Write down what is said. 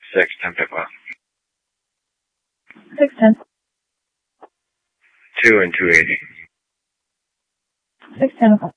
610 pick up. 610. 2 and 280. 610 o'clock.